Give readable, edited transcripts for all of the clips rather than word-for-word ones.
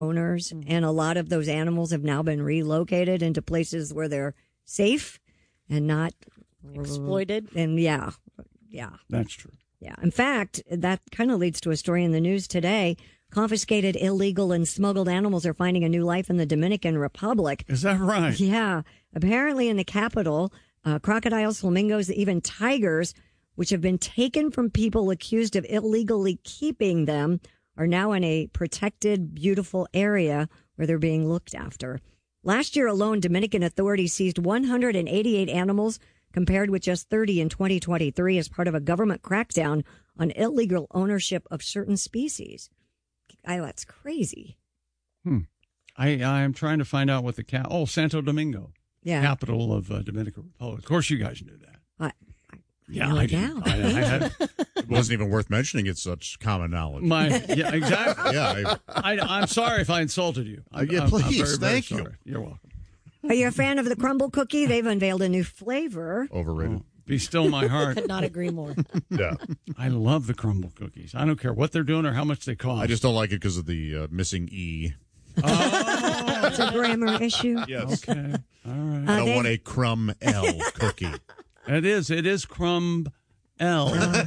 owners, and a lot of those animals have now been relocated into places where they're safe and not exploited. And yeah. That's true. Yeah. In fact, that kind of leads to a story in the news today. Confiscated, illegal, and smuggled animals are finding a new life in the Dominican Republic. Is that right? Yeah. Apparently in the capital, crocodiles, flamingos, even tigers, which have been taken from people accused of illegally keeping them, are now in a protected, beautiful area where they're being looked after. Last year alone, Dominican authorities seized 188 animals, compared with just 30 in 2023 as part of a government crackdown on illegal ownership of certain species. That's crazy. I am trying to find out what the Santo Domingo, capital of Dominican Republic. Of course, you guys knew that. I did. It wasn't even worth mentioning. It's such common knowledge. Yeah, exactly. Yeah, I'm sorry if I insulted you. Please, I'm very, thank very you. sorry. You're welcome. Are you a fan of the crumble cookie? They've unveiled a new flavor. Overrated. Be still my heart. Could not agree more. Yeah. I love the crumble cookies. I don't care what they're doing or how much they cost. I just don't like it because of the missing E. Oh, it's a grammar issue. Yes. Okay. All right. I don't want a crumb L cookie. It is crumb L.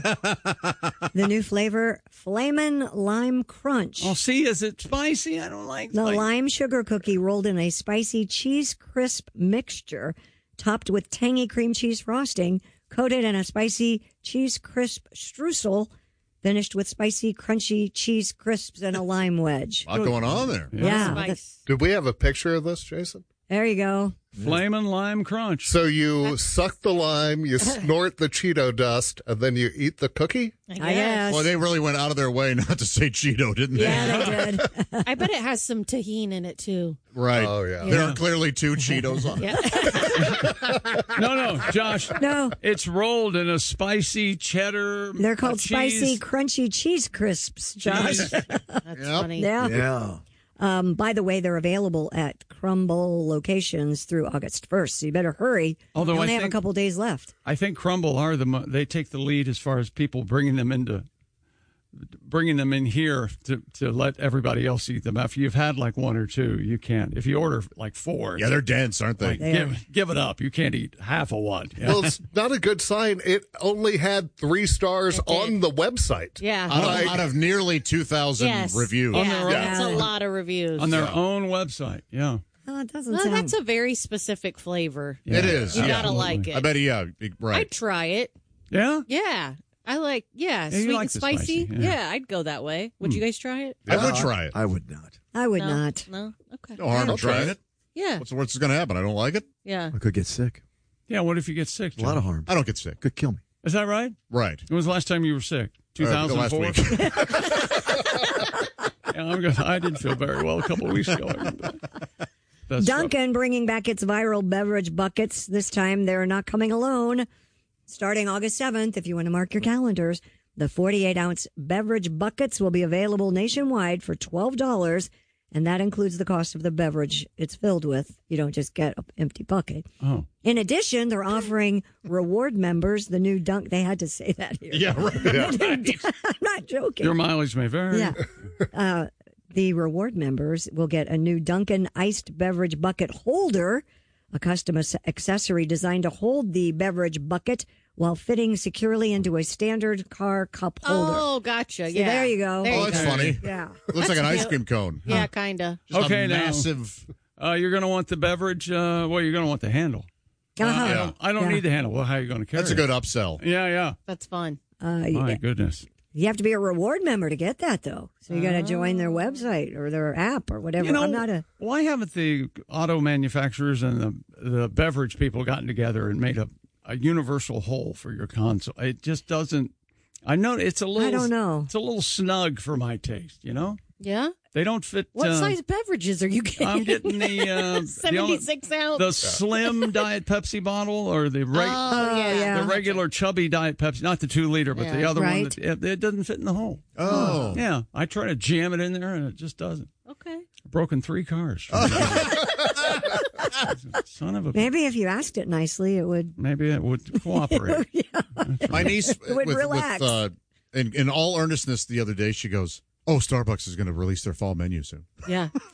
The new flavor, Flamin' Lime Crunch. Oh, see, is it spicy? I don't like the lime sugar cookie rolled in a spicy cheese crisp mixture, topped with tangy cream cheese frosting, coated in a spicy cheese crisp streusel, finished with spicy, crunchy cheese crisps and a lime wedge. A lot going on there. Yeah. Did we have a picture of this, Jason? There you go. Flamin' Lime Crunch. So you suck the lime, you snort the Cheeto dust, and then you eat the cookie? I guess. Well, they really went out of their way not to say Cheeto, didn't they? Yeah, they did. I bet it has some tahini in it, too. Right. Oh, yeah. There are clearly 2 Cheetos on it. No, Josh. No. It's rolled in a spicy cheddar. They're called cheese. spicy, crunchy cheese crisps, Josh. That's funny. Yeah. By the way, they're available at Crumble locations through August 1st, so you better hurry. Although you only I have a think- couple days left. I think Crumble they take the lead as far as people bringing them in here to let everybody else eat them. If you've had like 1 or 2, you can't. If you order like 4, Yeah, they're dense, aren't they? give it up. You can't eat half of one. Yeah. Well, it's not a good sign. It only had 3 stars on the website. Yeah. Out of nearly 2,000 reviews. Yeah, that's a lot of reviews. On their own website, yeah. Oh, it doesn't Well, sound... that's a very specific flavor. Yeah, It is. You yeah. gotta like it. I bet, right. I'd try it. Yeah? Yeah. I like, you sweet like and the spicy. spicy, yeah. I'd go that way. Would you guys try it? I would try it. I would not. I would No? not. No? Okay. No harm in trying it. Yeah. What's the worst that's going to happen? I don't like it? Yeah. I could get sick. Yeah, what if you get sick, A lot John? of harm. I don't get sick. Could kill me. Is that right? Right. When was the last time you were sick? Last 2004? week. I didn't feel very well a couple of weeks ago. That's Dunkin' bringing back its viral beverage buckets. This time they're not coming alone. Starting August 7th, if you want to mark your calendars, the 48-ounce beverage buckets will be available nationwide for $12, and that includes the cost of the beverage it's filled with. You don't just get an empty bucket. Oh. In addition, they're offering reward members the new Dunk. They had to say that here. Yeah, right. I'm not joking. Your mileage may vary. Yeah. The reward members will get a new Dunkin' iced beverage bucket holder, a custom accessory designed to hold the beverage bucket while fitting securely into a standard car cup holder. Oh, gotcha. See, Yeah. there you go. There Oh, you that's go. funny. Yeah. Looks like an ice cream cone. Yeah, kind of. Just Okay, a now. massive. You're going to want the beverage. You're going to want the handle. Uh-huh. I don't need the handle. Well, how are you going to carry That's a it? good upsell. Yeah. That's fun. My goodness. You have to be a reward member to get that, though. So you got to join their website or their app or whatever. You know, I'm not a. why haven't the auto manufacturers and the beverage people gotten together and made a universal whole for your console? It just doesn't. I know it's a little. I don't know. It's a little snug for my taste. You know, Yeah? they don't fit. What size beverages are you getting? I'm getting the 76 ounce? the slim Diet Pepsi bottle or the the regular chubby Diet Pepsi, not the 2-liter, but the other one Right. that it doesn't fit in the hole. Oh. Yeah, I try to jam it in there and it just doesn't. Okay. I've broken 3 cars. Son of a. Maybe if you asked it nicely, it would. Maybe it would cooperate. My niece, would relax. in all earnestness, the other day, she goes, Oh, Starbucks is going to release their fall menu soon. Yeah.